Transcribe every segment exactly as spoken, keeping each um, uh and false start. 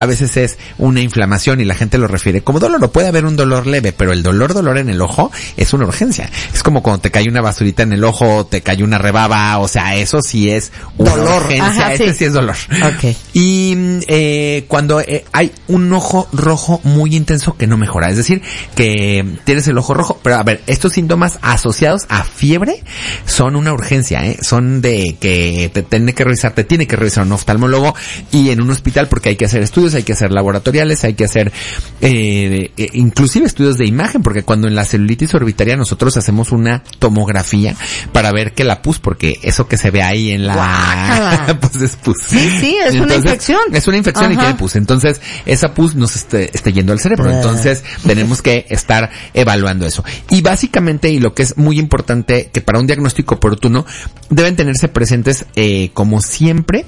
A veces es una inflamación y la gente lo refiere como dolor, o puede haber un dolor leve, pero el dolor, dolor en el ojo es una urgencia. Es como cuando te cae una basurita en el ojo, te cae una rebaba, o sea, eso sí es una dolor. urgencia, Ajá, este sí. sí es dolor. Okay. Y eh, cuando eh, hay un ojo rojo muy intenso que no mejora, es decir, que tienes el ojo rojo, pero a ver, estos síntomas asociados a fiebre son una urgencia, ¿eh? Son de que te tiene que revisar, te tiene que revisar un oftalmólogo y en un hospital porque hay que hacer estudios, hay que hacer laboratoriales, hay que hacer eh, eh, inclusive estudios de imagen, porque cuando en la celulitis orbitaria nosotros hacemos una tomografía para ver que la pus, porque eso que se ve ahí en la pues es pus. Sí, sí, es Entonces, una infección. Es una infección Ajá. y tiene pus. Entonces, esa pus nos esté, esté yendo al cerebro. Entonces, tenemos que estar evaluando eso. Y básicamente, y lo que es muy importante, que para un diagnóstico oportuno, deben tenerse presentes, eh, como siempre,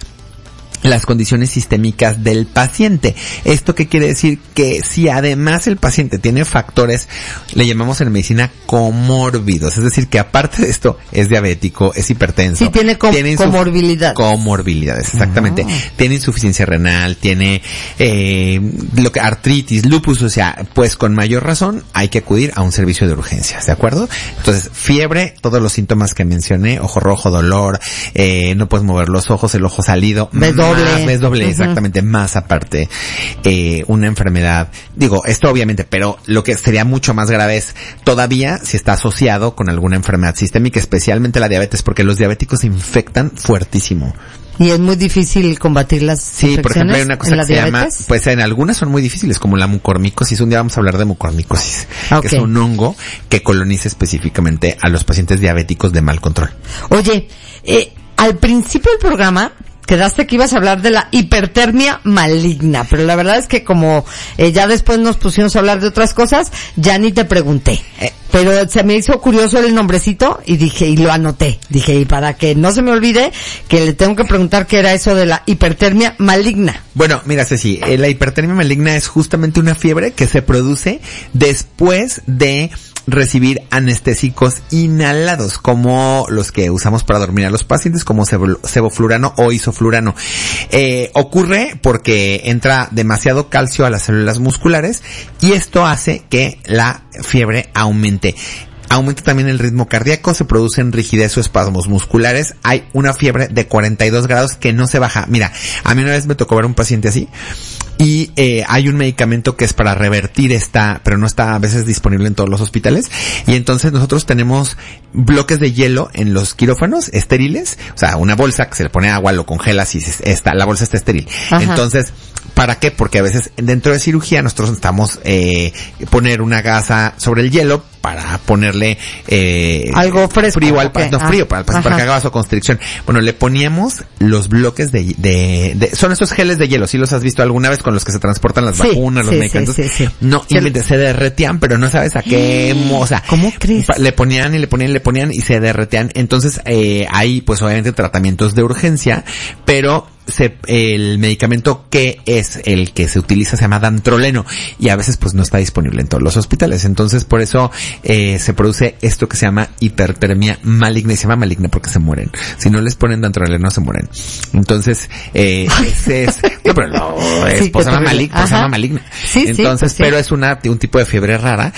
las condiciones sistémicas del paciente. ¿Esto qué quiere decir? Que si además el paciente tiene factores, le llamamos en medicina comórbidos, es decir, que aparte de esto es diabético, es hipertenso. Sí, tiene, com- tiene comorbilidades. Comorbilidades, exactamente. Uh-huh. Tiene insuficiencia renal, tiene eh, lo que artritis, lupus, o sea, pues con mayor razón hay que acudir a un servicio de urgencias, ¿de acuerdo? Entonces, fiebre, todos los síntomas que mencioné, ojo rojo, dolor, eh, no puedes mover los ojos, el ojo salido. Más, es doble, uh-huh. exactamente, más aparte, eh, una enfermedad, digo, esto obviamente, pero lo que sería mucho más grave es todavía si está asociado con alguna enfermedad sistémica, especialmente la diabetes, porque los diabéticos se infectan fuertísimo. Y es muy difícil combatir las sí, por ejemplo, hay una cosa que se diabetes? llama, pues en algunas son muy difíciles, como la mucormicosis. Un día vamos a hablar de mucormicosis, okay. que es un hongo que coloniza específicamente a los pacientes diabéticos de mal control. Oye, eh, al principio del programa quedaste que ibas a hablar de la hipertermia maligna, pero la verdad es que como eh, ya después nos pusimos a hablar de otras cosas, ya ni te pregunté. Eh, pero se me hizo curioso el nombrecito y dije, y lo anoté. Dije, y para que no se me olvide, que le tengo que preguntar qué era eso de la hipertermia maligna. Bueno, mira, Ceci, eh, la hipertermia maligna es justamente una fiebre que se produce después de recibir anestésicos inhalados, como los que usamos para dormir a los pacientes, como sevoflurano o isoflurano. Eh, ocurre porque entra demasiado calcio a las células musculares y esto hace que la fiebre aumente. Aumenta también el ritmo cardíaco, se producen rigidez o espasmos musculares. Hay una fiebre de cuarenta y dos grados que no se baja. Mira, a mí una vez me tocó ver un paciente así y eh, hay un medicamento que es para revertir esta, pero no está a veces disponible en todos los hospitales. Y entonces nosotros tenemos bloques de hielo en los quirófanos estériles, o sea, una bolsa que se le pone agua, lo congelas y está, la bolsa está estéril. Ajá. Entonces, ¿para qué? Porque a veces dentro de cirugía nosotros necesitamos eh, poner una gasa sobre el hielo para ponerle eh, algo fresco, frío al paciente, no, frío para el paciente, para que haga vasoconstricción. Bueno, le poníamos los bloques de, de, de, son esos geles de hielo, ¿sí los has visto alguna vez con los que se transportan las sí, vacunas, los sí, medicamentos? Sí, sí, sí. No, y se, se derretían, pero no sabes a qué, o sea, ¿cómo crees? Le ponían y le ponían y le ponían y se derretían. Entonces, eh, hay pues obviamente tratamientos de urgencia, pero se, el medicamento que es el que se utiliza se llama dantroleno y a veces pues no está disponible en todos los hospitales. Entonces por eso eh, se produce esto que se llama hipertermia maligna, y se llama maligna porque se mueren. Si no les ponen dantroleno se mueren. Entonces eh, ese es no, pero no, es, sí, pues, se llama maligna, pues, se llama maligna. Sí, entonces sí, pues, pero sí. es una un tipo de fiebre rara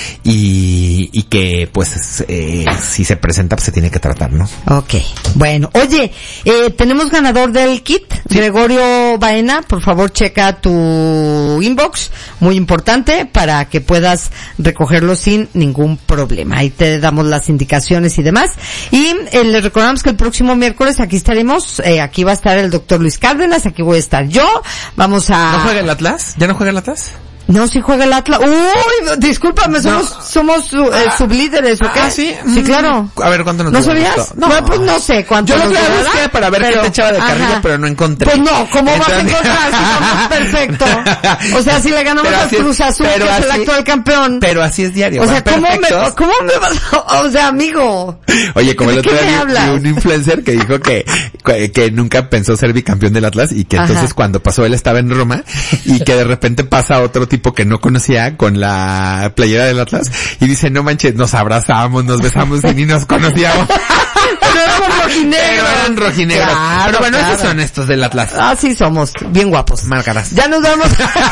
y y que pues eh, si se presenta pues se tiene que tratar, ¿no? Okay. Bueno, oye, eh, tenemos ganador del kit. Sí. Gregorio Baena, por favor checa tu inbox, muy importante, para que puedas recogerlo sin ningún problema. Ahí te damos las indicaciones y demás. Y eh, les recordamos que el próximo miércoles aquí estaremos, eh, aquí va a estar el doctor Luis Cárdenas, aquí voy a estar yo, vamos a... ¿No juega el Atlas? ¿Ya no juega el Atlas? No, si juega el Atlas. Uy, discúlpame, somos, no. somos uh, eh, sublíderes, ¿o qué? Ah, sí. Sí, claro. A ver, ¿cuánto nos ¿No sabías? No. Bueno, pues no sé cuánto. Yo lo que busqué para ver pero, qué te echaba de carrilla, ajá. pero no encontré. Pues no, ¿cómo Entonces... vas a encontrar si somos perfecto? O sea, si le ganamos al Cruz Azul, que es el actual campeón. Pero así es diario. O sea, ¿cómo me, ¿cómo me vas a, o sea, amigo? Oye, como el otro día vi un influencer que dijo que, que, que nunca pensó ser bicampeón del Atlas y que entonces ajá. cuando pasó él estaba en Roma y que de repente pasa otro tipo que no conocía con la playera del Atlas y dice, no manches, nos abrazamos, nos besamos y ni nos conocíamos. Pero éramos rojinegros. Pero eran rojinegros. Claro, Pero bueno, claro. esos son estos del Atlas. Ah, sí somos, bien guapos. Márgaras. Ya nos vemos.